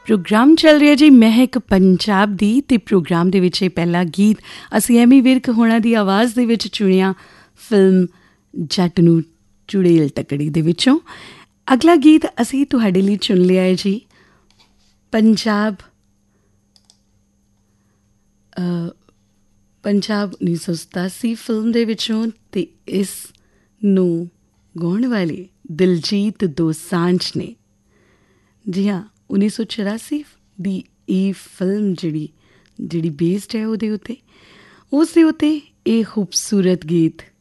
Programme ਚੱਲ ਰਿਹਾ ਜੀ ਮਹਿਕ ਪੰਜਾਬ ਦੀ, ਅਤੇ ਪ੍ਰੋਗਰਾਮ ਦੇ ਵਿੱਚ ਇਹ ਪਹਿਲਾ ਗੀਤ ਅਸੀਂ ਐਮੀ ਵਿਰਕ ਹੋਣਾ ਦੀ ਆਵਾਜ਼ ਦੇ ਵਿੱਚ ਚੁਣਿਆ ਫਿਲਮ ਜੱਟ ਨੂੰ ਚੁੜੇਲ ਤਕੜੀ ਦੇ ਵਿੱਚੋਂ। ਅਗਲਾ ਗੀਤ ਅਸੀਂ ਤੁਹਾਡੇ ਲਈ ਚੁਣ ਲਿਆ ਹੈ ਜੀ ਪੰਜਾਬ 1987 ਫਿਲਮ ਦੇ ਵਿੱਚੋਂ, ਅਤੇ ਇਸ ਨੂੰ ਗਾਉਣ ਵਾਲੇ ਦਿਲਜੀਤ ਦੋਸਾਂਝ ਨੇ। ਜੀ ਹਾਂ, 1984 ਦੀ ਇਹ ਫਿਲਮ ਜਿਹੜੀ ਬੇਸਡ ਹੈ ਉਹਦੇ ਉੱਤੇ, ਉਸ ਦੇ ਉੱਤੇ ਇਹ ਖੂਬਸੂਰਤ ਗੀਤ